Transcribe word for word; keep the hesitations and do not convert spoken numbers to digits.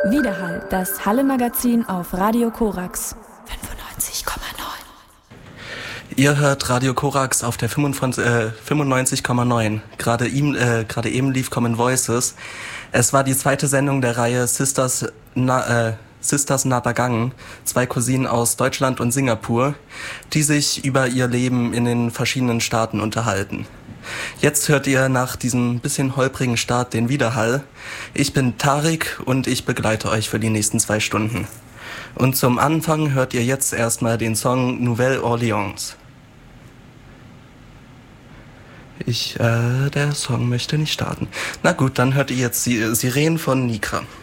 Widerhall, das Halle-Magazin auf Radio Korax fünfundneunzig Komma neun. Ihr hört Radio Korax auf der fünfundneunzig Komma neun. Gerade ihm, äh, gerade eben lief Common Voices. Es war die zweite Sendung der Reihe Sisters Na, äh, Sisters Nabagang, zwei Cousinen aus Deutschland und Singapur, die sich über ihr Leben in den verschiedenen Staaten unterhalten. Jetzt hört ihr nach diesem bisschen holprigen Start den Widerhall. Ich bin Tarik und ich begleite euch für die nächsten zwei Stunden. Und zum Anfang hört ihr jetzt erstmal den Song Nouvelle Orleans. Ich, äh, der Song möchte nicht starten. Na gut, dann hört ihr jetzt die Sirenen von Nikra.